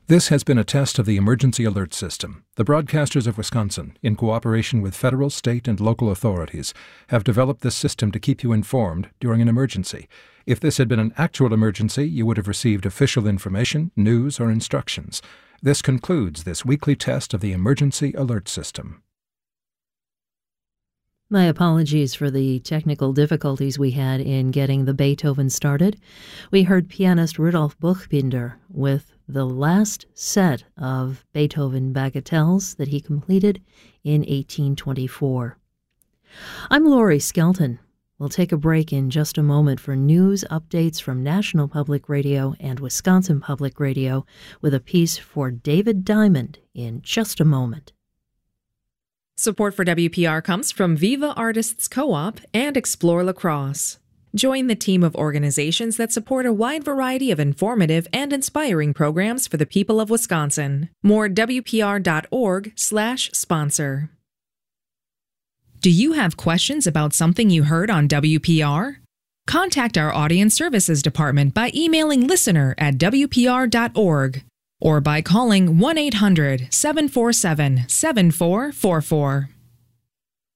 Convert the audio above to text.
This has been a test of the Emergency Alert System. The Broadcasters of Wisconsin, in cooperation with federal, state, and local authorities, have developed this system to keep you informed during an emergency. If this had been an actual emergency, you would have received official information, news, or instructions. This concludes this weekly test of the Emergency Alert System. My apologies for the technical difficulties we had in getting the Beethoven started. We heard pianist Rudolf Buchbinder with the last set of Beethoven bagatelles that he completed in 1824. I'm Lori Skelton. We'll take a break in just a moment for news updates from National Public Radio and Wisconsin Public Radio with a piece for David Diamond in just a moment. Support for WPR comes from Viva Artists Co-op and Explore Lacrosse. Join the team of organizations that support a wide variety of informative and inspiring programs for the people of Wisconsin. More WPR.org/sponsor. Do you have questions about something you heard on WPR? Contact our Audience Services Department by emailing listener@WPR.org or by calling 1-800-747-7444.